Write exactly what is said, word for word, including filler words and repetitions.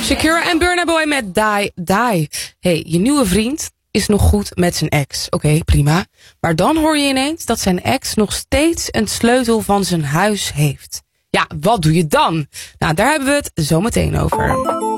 Shakira en Burna Boy met Die Die. Hey, je nieuwe vriend is nog goed met zijn ex. Oké, okay, prima. Maar dan hoor je ineens dat zijn ex nog steeds een sleutel van zijn huis heeft. Ja, wat doe je dan? Nou, daar hebben we het zo meteen over.